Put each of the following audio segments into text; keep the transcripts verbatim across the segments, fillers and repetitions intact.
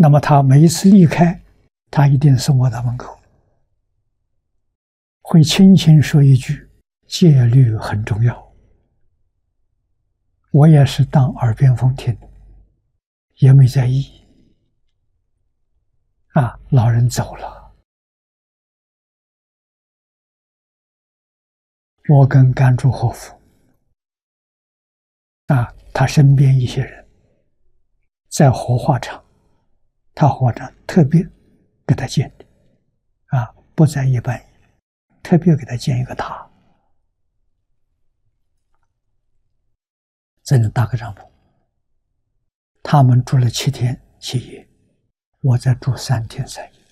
那么他每一次离开，他一定送我到门口，会轻轻说一句：“戒律很重要。”我也是当耳边风听，也没在意。啊，老人走了，我跟甘珠活佛啊，他身边一些人在火化场，他火化场特别给他建的啊，不在一般，特别给他建一个塔，在那搭个帐篷。他们住了七天七夜，我在住三天三夜。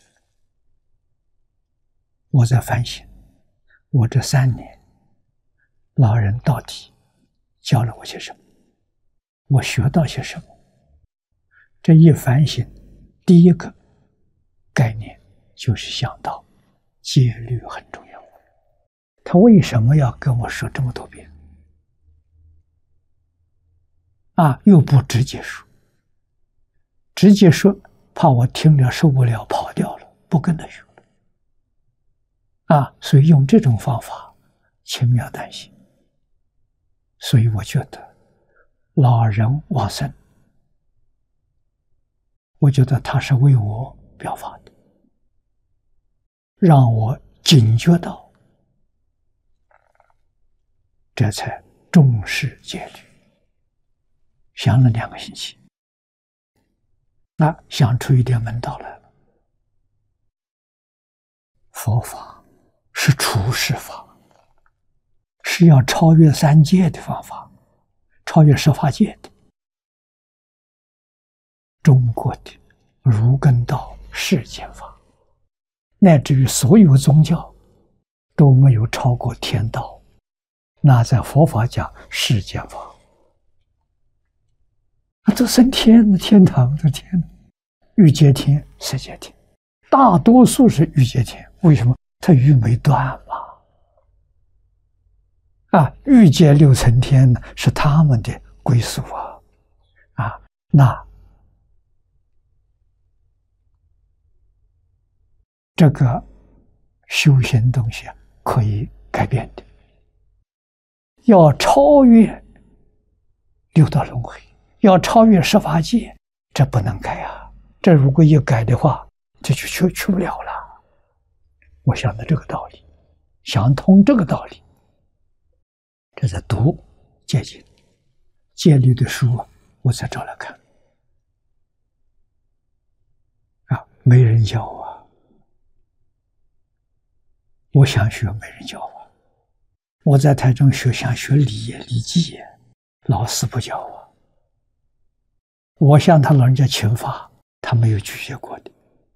我在反省，我这三年老人到底教了我些什么，我学到些什么。这一反省，第一个概念就是想到戒律很重要。他为什么要跟我说这么多遍啊？又不直接说，直接说怕我听了受不了跑掉了，不跟他学啊，所以用这种方法轻描淡写。所以我觉得老人往生，我觉得他是为我表法的，让我警觉到，这才重视戒律。想了两个星期，那想出一点门道来了。佛法是处世法，是要超越三界的方法，超越十法界的。中国的儒艮道世间法，乃至于所有宗教都没有超过天道，那在佛法讲世间法。啊，这升天的天堂的天，欲界天、色界天，大多数是欲界天。为什么？它欲没断嘛。啊，欲界六层天呢，是他们的归宿啊。啊，那这个修行东西可以改变的，要超越六道轮回，要超越十法界，这不能改啊！这如果一改的话，这就去去不了了。我想的这个道理，想通这个道理，这在读戒经、戒律的书，我才找来看。啊，没人教啊！我想学，没人教啊！我在台中学，想学礼业、礼记，老师不教啊！我向他老人家请法，他没有拒绝过的。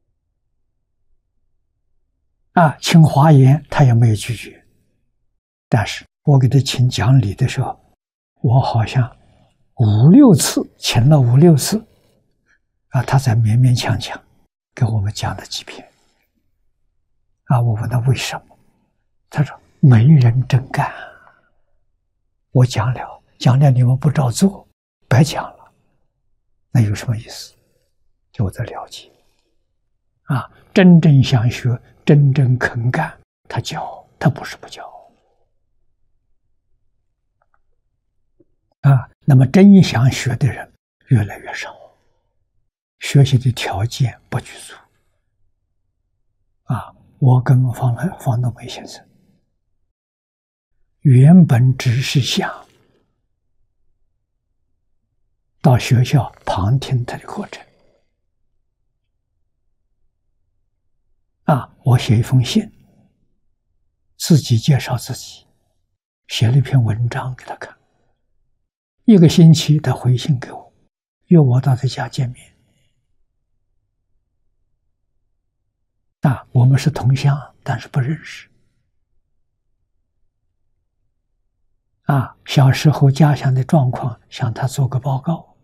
啊，请华严他也没有拒绝，但是我给他请讲理的时候，我好像五六次请了五六次，啊，他才勉勉强强给我们讲了几篇。啊，我问他为什么，他说没人真干，我讲了，讲了你们不照做，白讲了，那有什么意思？就我在了解。啊，真正想学，真正肯干，他教，他不是不教。啊，那么真想学的人越来越少，学习的条件不具足。啊，我跟方来方东梅先生原本只是想到学校旁听他的课程。啊，我写一封信，自己介绍自己，写了一篇文章给他看。一个星期，他回信给我，约我到他家见面。啊，我们是同乡，但是不认识。啊，小时候家乡的状况，向他做个报告。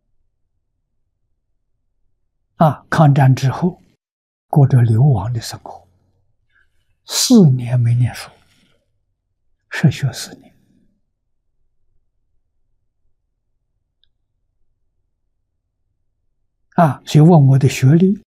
啊，抗战之后，过着流亡的生活，四年没念书，辍学四年。 啊，就问我的学历，